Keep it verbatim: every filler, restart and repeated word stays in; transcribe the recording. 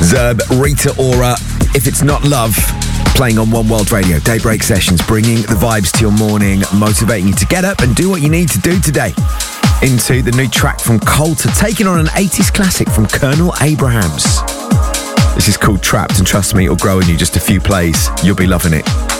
Zerb, Rita Ora, If It's Not Love, playing on One World Radio. Daybreak Sessions, bringing the vibes to your morning, motivating you to get up and do what you need to do today. Into the new track from Coulter, taking on an eighties classic from Colonel Abrahams. This is called Trapped, and trust me, it'll grow in you just a few plays. You'll be loving it.